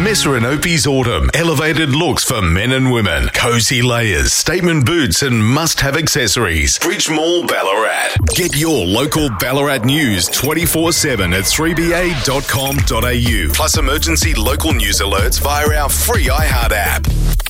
Messer & Opie's Autumn. Elevated looks for men and women. Cozy layers, statement boots and must-have accessories. Bridge Mall, Ballarat. Get your local Ballarat news 24/7 at 3ba.com.au. Plus emergency local news alerts via our free iHeart app.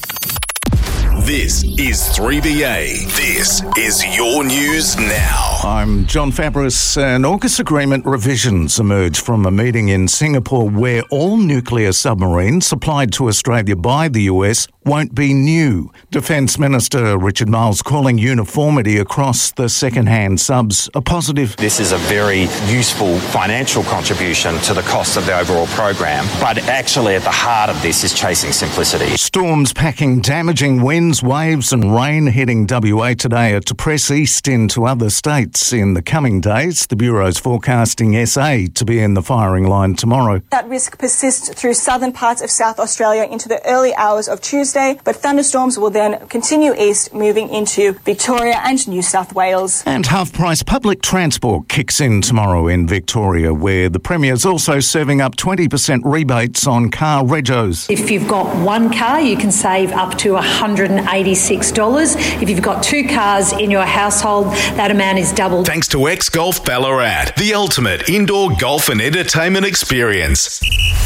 This is 3BA. This is your news now. I'm John Fabris. An AUKUS agreement revisions emerge from a meeting in Singapore where all nuclear submarines supplied to Australia by the US won't be new. Defence Minister Richard Marles calling uniformity across the second-hand subs a positive. This is a very useful financial contribution to the cost of the overall program, but actually at the heart of this is chasing simplicity. Storms packing damaging winds, waves and rain hitting WA today are to press east into other states in the coming days. The Bureau's forecasting SA to be in the firing line tomorrow. That risk persists through southern parts of South Australia into the early hours of Tuesday, but thunderstorms will then continue east, moving into Victoria and New South Wales. And half-price public transport kicks in tomorrow in Victoria, where the Premier's also serving up 20% rebates on car regos. If you've got one car, you can save up to $186. If you've got two cars in your household, that amount is doubled. Thanks to X-Golf Ballarat, the ultimate indoor golf and entertainment experience.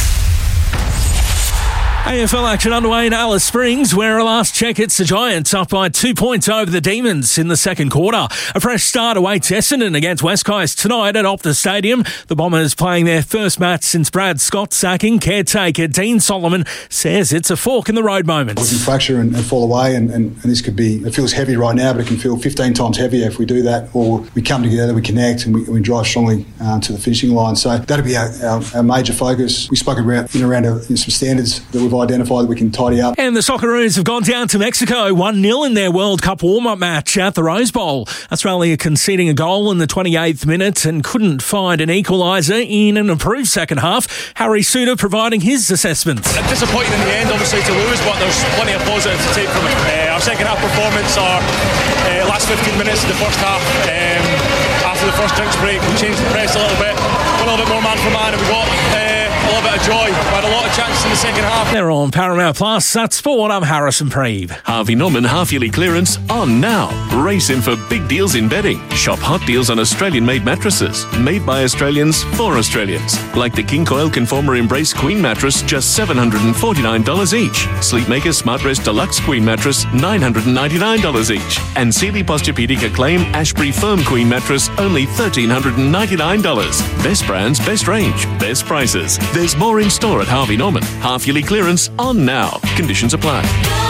AFL action underway in Alice Springs, where a last check it's the Giants up by 2 points over the Demons in the second quarter. A fresh start awaits Essendon against West Coast tonight at Optus Stadium. The Bombers playing their first match since Brad Scott sacking. Caretaker Dean Solomon says it's a fork in the road moment. We can fracture and fall away, and this could be, it feels heavy right now, but it can feel 15 times heavier if we do that, or we come together, we connect, and we drive strongly to the finishing line. So that'll be our major focus. We spoke around some standards that we've identified that we can tidy up. And the Socceroos have gone down to Mexico 1-0 in their World Cup warm-up match at the Rose Bowl. Australia conceding a goal in the 28th minute and couldn't find an equaliser in an improved second half. Harry Suter providing his assessment. Disappointing in the end, obviously, to lose, but there's plenty of positives to take from it. Our second half performance, our last 15 minutes of the first half, after the first drinks break, we changed the press a little bit more man for man, and we got a little bit of joy. We had a lot of chances in the second half. They're on Paramount Plus. That's sport. I'm Harrison Preeve. Harvey Norman half-yearly clearance on now. Race in for big deals in bedding. Shop hot deals on Australian-made mattresses. Made by Australians for Australians. Like the King Coil Conformer Embrace Queen mattress, just $749 each. Sleepmaker Smart Rest Deluxe Queen mattress, $999 each. And Sealy Posturepedic Acclaim Ashbury Firm Queen mattress, only $1,399. Best brands, best range, best prices. There's more in store at Harvey Norman. Half-yearly clearance on now. Conditions apply.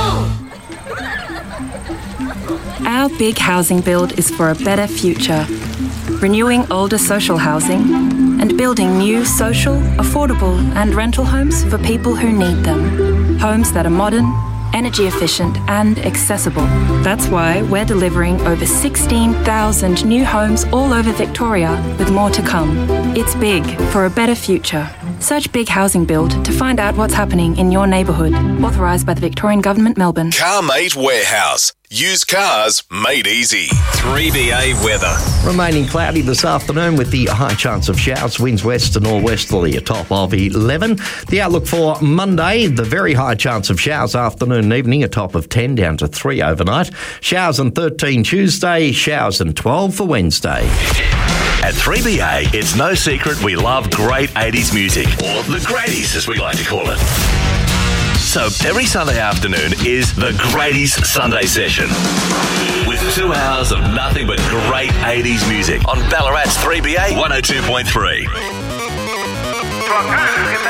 Our big housing build is for a better future. Renewing older social housing and building new social, affordable and rental homes for people who need them. Homes that are modern, energy efficient and accessible. That's why we're delivering over 16,000 new homes all over Victoria, with more to come. It's big for a better future. Search Big Housing Build to find out what's happening in your neighbourhood. Authorised by the Victorian Government, Melbourne. CarMate Warehouse. Used cars made easy. 3BA weather. Remaining cloudy this afternoon with the high chance of showers. Winds west to northwesterly, a top of 11. The outlook for Monday, the very high chance of showers afternoon and evening, a top of 10 down to 3 overnight. Showers and 13 Tuesday, showers and 12 for Wednesday. At 3BA, it's no secret we love great 80s music, or the greaties as we like to call it. So every Sunday afternoon is the Greaties Sunday Session, with 2 hours of nothing but great 80s music on Ballarat's 3BA 102.3.